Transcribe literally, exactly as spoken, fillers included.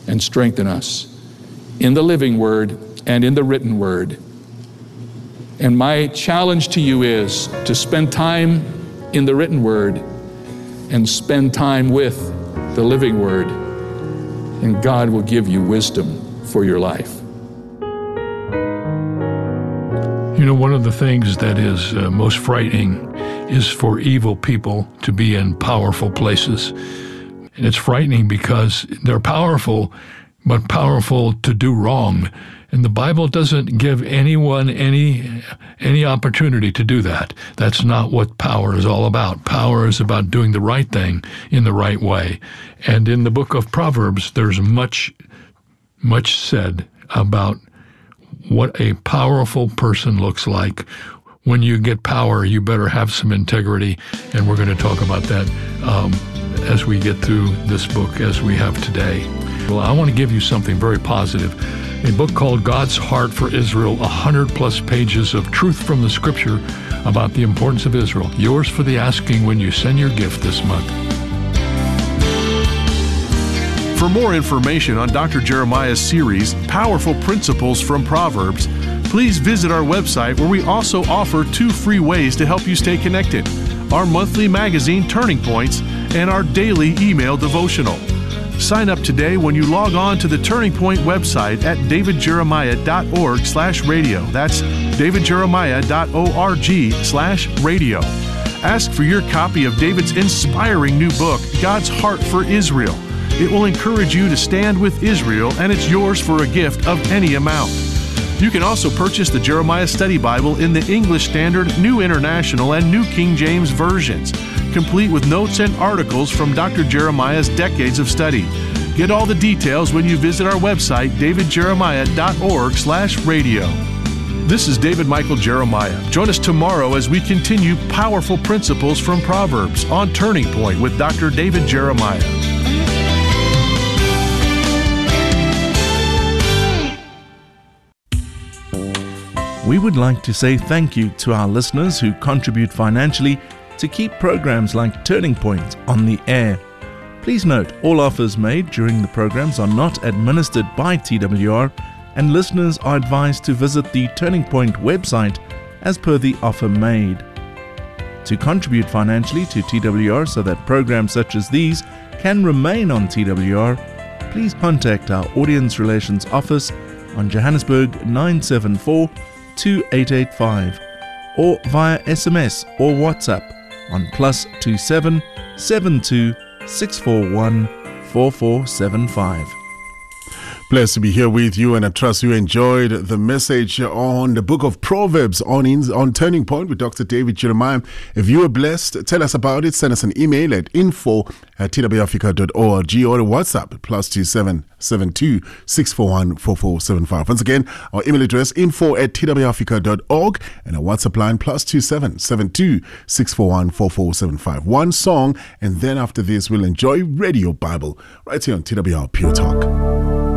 and strengthen us in the living word and in the written word. And my challenge to you is to spend time in the written word and spend time with the living word, and God will give you wisdom for your life. You know, one of the things that is uh, most frightening is for evil people to be in powerful places. And it's frightening because they're powerful, but powerful to do wrong. And the Bible doesn't give anyone any any opportunity to do that. That's not what power is all about. Power is about doing the right thing in the right way. And in the book of Proverbs, there's much, much said about what a powerful person looks like. When you get power, you better have some integrity, and we're going to talk about that um, as we get through this book as we have today. Well, I want to give you something very positive. A book called God's Heart for Israel, one hundred plus pages of truth from the Scripture about the importance of Israel. Yours for the asking when you send your gift this month. For more information on Doctor Jeremiah's series, Powerful Principles from Proverbs, please visit our website, where we also offer two free ways to help you stay connected: our monthly magazine, Turning Points, and our daily email devotional. Sign up today when you log on to the Turning Point website at davidjeremiah.org slash radio. That's davidjeremiah.org slash radio. Ask for your copy of David's inspiring new book, God's Heart for Israel. It will encourage you to stand with Israel, and it's yours for a gift of any amount. You can also purchase the Jeremiah Study Bible in the English Standard, New International, and New King James versions, complete with notes and articles from Doctor Jeremiah's decades of study. Get all the details when you visit our website, davidjeremiah.org slash radio. This is David Michael Jeremiah. Join us tomorrow as we continue Powerful Principles from Proverbs on Turning Point with Doctor David Jeremiah. We would like to say thank you to our listeners who contribute financially to keep programs like Turning Point on the air. Please note, all offers made during the programs are not administered by T W R, and listeners are advised to visit the Turning Point website as per the offer made. To contribute financially to T W R so that programs such as these can remain on T W R, please contact our Audience Relations Office on Johannesburg nine seven four, two eight eight five, or via S M S or WhatsApp on plus two seven seven two six four one four four seven five. Blessed to be here with you, and I trust you enjoyed the message on the book of Proverbs on in, on Turning Point with Doctor David Jeremiah. If you were blessed, tell us about it. Send us an email at info at t w africa dot org or the WhatsApp plus two seven seven two six four one four four seven five. Once again, our email address info at t w africa dot org and our WhatsApp line plus two seven seven two six four one four four seven five. One song, and then after this we'll enjoy Radio Bible right here on T W R Pure Talk.